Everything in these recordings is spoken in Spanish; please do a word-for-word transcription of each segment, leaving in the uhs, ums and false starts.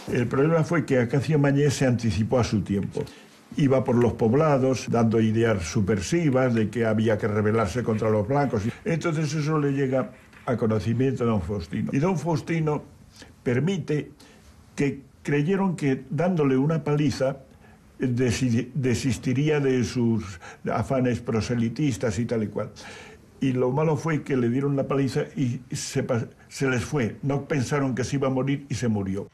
El problema fue que Acacio Mañé se anticipó a su tiempo. Iba por los poblados dando ideas subversivas de que había que rebelarse contra los blancos. Entonces eso le llega a conocimiento a don Faustino. Y don Faustino permite que creyeron que dándole una paliza desistiría de sus afanes proselitistas y tal y cual. Y lo malo fue que le dieron la paliza y se, se les fue. No pensaron que se iba a morir y se murió.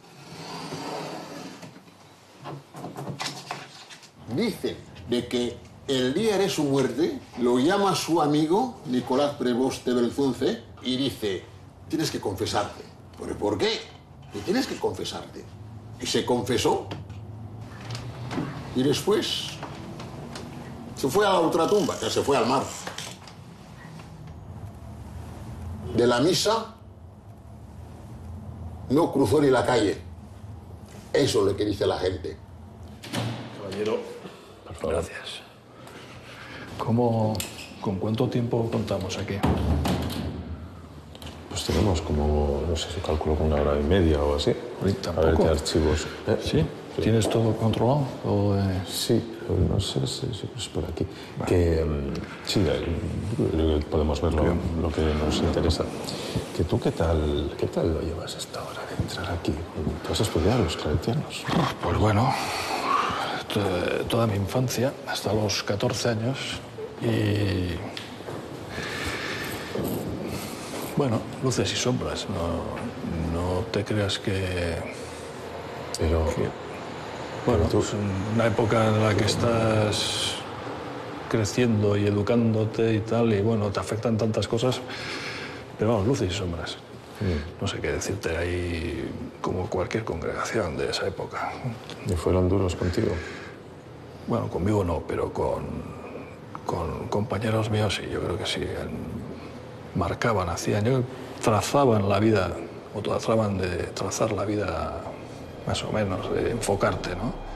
Dice de que el día de su muerte lo llama su amigo Nicolás Prevost de Belzunce y dice, tienes que confesarte. ¿Pero por qué? Y tienes que confesarte. Y se confesó. Y después se fue a la otra tumba, que se fue al mar. De la misa no cruzó ni la calle. Eso es lo que dice la gente. Caballero, gracias. ¿Cómo, con cuánto tiempo contamos aquí? Pues tenemos como, no sé si calculo con una hora y media o así. ¿Tampoco? A ver qué archivos. ¿Eh? ¿Sí? ¿Sí? ¿Tienes todo controlado? ¿O, eh... Sí, no sé si es por aquí. Vale. Que um, sí, creo que podemos ver lo, lo que nos interesa. Que tú, ¿qué tal, qué tal lo llevas esta hora de entrar aquí? ¿Tú has estudiado los claretianos? Pues bueno, toda mi infancia, hasta los catorce años, y... Bueno, luces y sombras. No, no te creas que... Pero... que, bueno, tú... pues una época en la que estás creciendo y educándote y tal, y bueno, te afectan tantas cosas, pero vamos, luces y sombras. Mm. No sé qué decirte, ahí como cualquier congregación de esa época. ¿Y fueron duros contigo? Bueno, conmigo no, pero con, con compañeros míos sí, yo creo que sí. Marcaban, hacían, yo trazaban la vida, o trataban de trazar la vida más o menos, de enfocarte, ¿no?